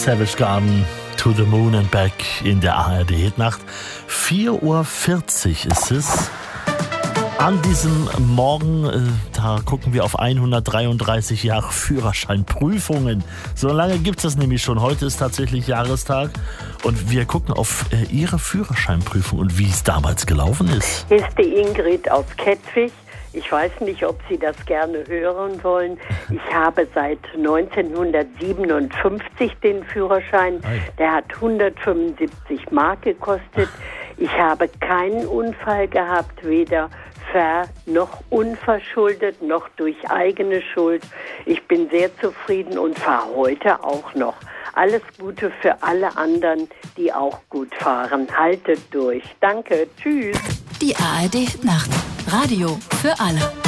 Savage Garden, To the Moon and Back in der ARD-Hitnacht. 4:40 Uhr ist es. An diesem Morgen, da gucken wir auf 133 Jahre Führerscheinprüfungen. So lange gibt es das nämlich schon. Heute ist tatsächlich Jahrestag. Und wir gucken auf Ihre Führerscheinprüfung und wie es damals gelaufen ist. Hier ist die Ingrid aus Kettwig. Ich weiß nicht, ob Sie das gerne hören wollen. Ich habe seit 1957 den Führerschein. Der hat 175 Mark gekostet. Ich habe keinen Unfall gehabt, weder noch unverschuldet, noch durch eigene Schuld. Ich bin sehr zufrieden und fahre heute auch noch. Alles Gute für alle anderen, die auch gut fahren. Haltet durch. Danke. Tschüss. Die ARD Nacht. Radio für alle.